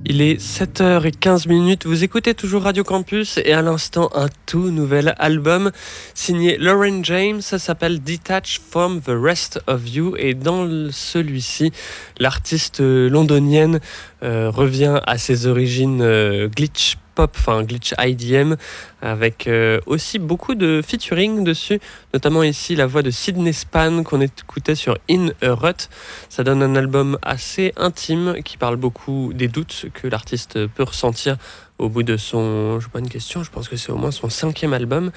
Il est 7h15, vous écoutez toujours Radio Campus et à l'instant un tout nouvel album signé Lauren James, ça s'appelle Detached from the Rest of You et dans celui-ci, l'artiste londonienne revient à ses origines glitch pop, enfin glitch IDM avec aussi beaucoup de featuring dessus, notamment ici la voix de Sydney Span qu'on écoutait sur In a Rut. Ça donne un album assez intime qui parle beaucoup des doutes que l'artiste peut ressentir au bout de son, je sais pas une question, je pense que c'est au moins son 5e album,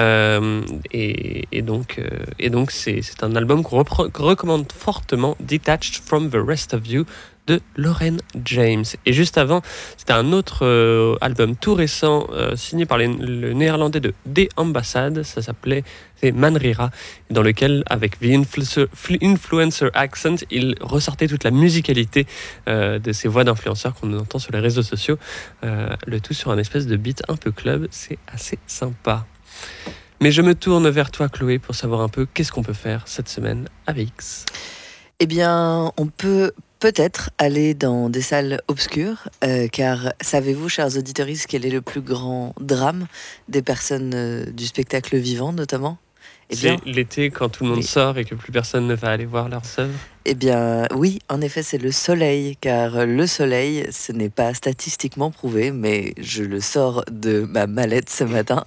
et donc c'est un album qu'on recommande fortement, Detached from the Rest of You de Lauren James. Et juste avant, c'était un autre album tout récent signé par le néerlandais de The Ambassade, ça s'appelait Manrira, dans lequel, avec The Influencer Accent, il ressortait toute la musicalité de ces voix d'influenceurs qu'on entend sur les réseaux sociaux, le tout sur un espèce de beat un peu club, c'est assez sympa. Mais je me tourne vers toi, Chloé, pour savoir un peu qu'est-ce qu'on peut faire cette semaine à VX. Eh bien, on peut peut-être aller dans des salles obscures, car savez-vous, chers auditeurs, quel est le plus grand drame des personnes du spectacle vivant, notamment ? C'est l'été, quand tout le monde sort et que plus personne ne va aller voir leurs œuvres. Eh bien, oui, en effet, c'est le soleil, car le soleil, ce n'est pas statistiquement prouvé, mais je le sors de ma mallette ce matin,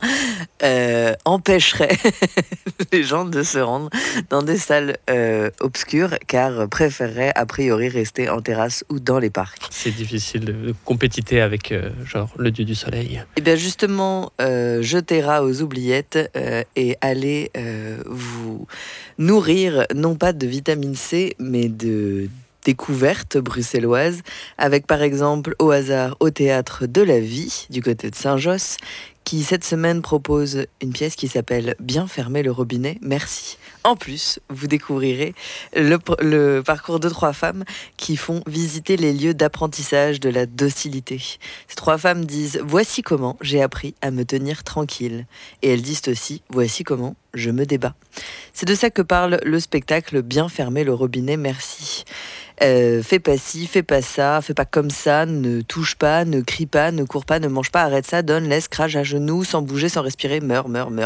empêcherait les gens de se rendre dans des salles obscures, car préféreraient a priori rester en terrasse ou dans les parcs. C'est difficile de compétiter avec genre le dieu du soleil. Eh bien justement, jetez ras aux oubliettes et allez vous nourrir, non pas de vitamine C, mais de découvertes bruxelloises, avec par exemple au hasard au Théâtre de la Vie, du côté de Saint-Josse, qui cette semaine propose une pièce qui s'appelle « Bien fermer le robinet, merci ». En plus, vous découvrirez le parcours de 3 femmes qui font visiter les lieux d'apprentissage de la docilité. Ces 3 femmes disent « Voici comment j'ai appris à me tenir tranquille ». Et elles disent aussi « Voici comment je me débat ». C'est de ça que parle le spectacle « Bien fermer le robinet, merci ». Fais pas ci, fais pas ça, fais pas comme ça, ne touche pas, ne crie pas, ne cours pas, ne mange pas, arrête ça, donne, laisse, crache à genoux, sans bouger, sans respirer, meurs.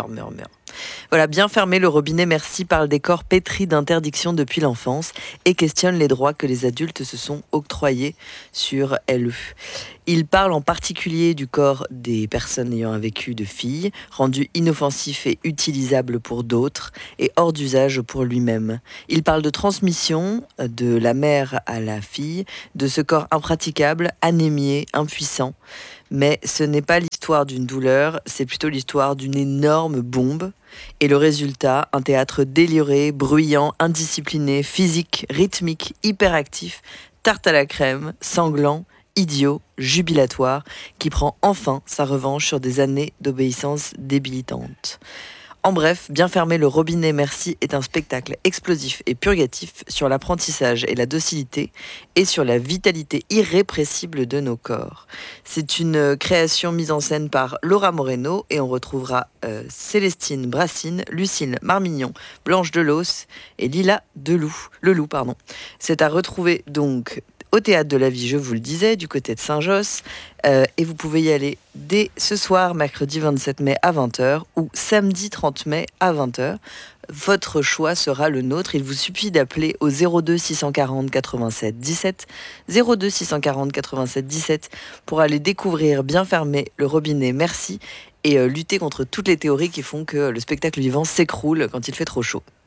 Voilà, Bien fermer le robinet, merci parle des corps pétris d'interdictions depuis l'enfance et questionne les droits que les adultes se sont octroyés sur LE. Il parle en particulier du corps des personnes ayant un vécu de filles, rendu inoffensif et utilisable pour d'autres et hors d'usage pour lui-même. Il parle de transmission de la mère à la fille, de ce corps impraticable, anémié, impuissant. Mais ce n'est pas l'histoire d'une douleur, c'est plutôt l'histoire d'une énorme bombe. Et le résultat, un théâtre déliré, bruyant, indiscipliné, physique, rythmique, hyperactif, tarte à la crème, sanglant, idiot, jubilatoire, qui prend enfin sa revanche sur des années d'obéissance débilitante. En bref, Bien fermer le robinet, merci est un spectacle explosif et purgatif sur l'apprentissage et la docilité et sur la vitalité irrépressible de nos corps. C'est une création mise en scène par Laura Moreno et on retrouvera Célestine Brassine, Lucille Marmignon, Blanche Delos et Lila Leloup. C'est à retrouver donc au Théâtre de la Vie, je vous le disais, du côté de Saint-Josse. Et vous pouvez y aller dès ce soir, mercredi 27 mai à 20h ou samedi 30 mai à 20h. Votre choix sera le nôtre. Il vous suffit d'appeler au 02 640 87 17, 02 640 87 17 pour aller découvrir Bien fermer le robinet, merci, et lutter contre toutes les théories qui font que le spectacle vivant s'écroule quand il fait trop chaud.